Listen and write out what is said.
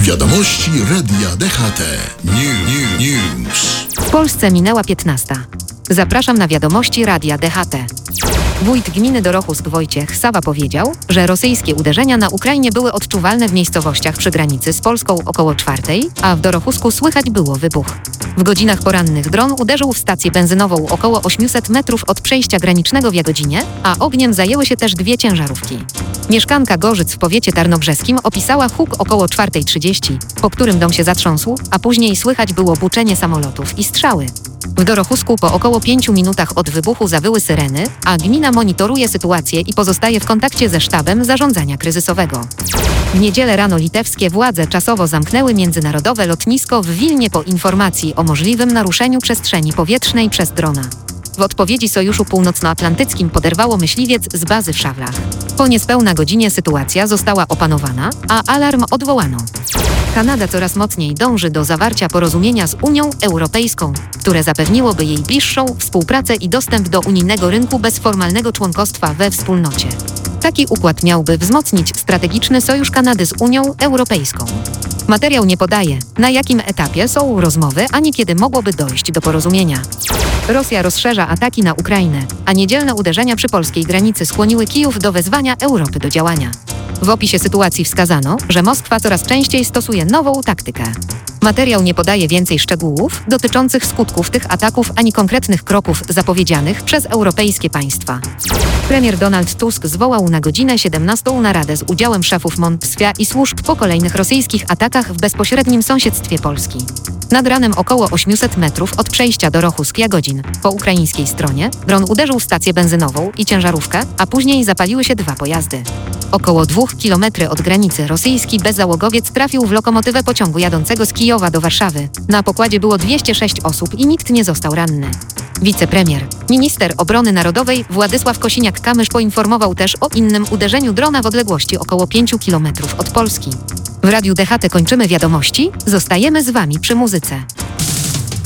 Wiadomości Radia DHT. News. W Polsce minęła 15. Zapraszam na wiadomości Radia DHT. Wójt gminy Dorohusk Wojciech Sawa powiedział, że rosyjskie uderzenia na Ukrainie były odczuwalne w miejscowościach przy granicy z Polską około 4, a w Dorohusku słychać było wybuch. W godzinach porannych dron uderzył w stację benzynową około 800 metrów od przejścia granicznego w Jagodzinie, a ogniem zajęły się też 2 ciężarówki. Mieszkanka Gorzyc w powiecie tarnobrzeskim opisała huk około 4:30, po którym dom się zatrząsł, a później słychać było buczenie samolotów i strzały. W Dorohusku po około 5 minutach od wybuchu zawyły syreny, a gmina monitoruje sytuację i pozostaje w kontakcie ze sztabem zarządzania kryzysowego. W niedzielę rano litewskie władze czasowo zamknęły międzynarodowe lotnisko w Wilnie po informacji o możliwym naruszeniu przestrzeni powietrznej przez drona. W odpowiedzi Sojuszu Północnoatlantyckim poderwało myśliwiec z bazy w Szawlach. Po niespełna godzinie sytuacja została opanowana, a alarm odwołano. Kanada coraz mocniej dąży do zawarcia porozumienia z Unią Europejską, które zapewniłoby jej bliższą współpracę i dostęp do unijnego rynku bez formalnego członkostwa we wspólnocie. Taki układ miałby wzmocnić strategiczny sojusz Kanady z Unią Europejską. Materiał nie podaje, na jakim etapie są rozmowy, ani kiedy mogłoby dojść do porozumienia. Rosja rozszerza ataki na Ukrainę, a niedzielne uderzenia przy polskiej granicy skłoniły Kijów do wezwania Europy do działania. W opisie sytuacji wskazano, że Moskwa coraz częściej stosuje nową taktykę. Materiał nie podaje więcej szczegółów dotyczących skutków tych ataków ani konkretnych kroków zapowiedzianych przez europejskie państwa. Premier Donald Tusk zwołał na godzinę 17 naradę z udziałem szefów MONPSWiA i służb po kolejnych rosyjskich atakach w bezpośrednim sąsiedztwie Polski. Nad ranem około 800 metrów od przejścia Dorohusk-Jagodzin po ukraińskiej stronie dron uderzył w stację benzynową i ciężarówkę, a później zapaliły się 2 pojazdy. Około 2 km od granicy rosyjski bezzałogowiec trafił w lokomotywę pociągu jadącego z Kijowa do Warszawy. Na pokładzie było 206 osób i nikt nie został ranny. Wicepremier, minister obrony narodowej Władysław Kosiniak-Kamysz poinformował też o innym uderzeniu drona w odległości około 5 km od Polski. W Radiu DHT kończymy wiadomości, zostajemy z Wami przy muzyce.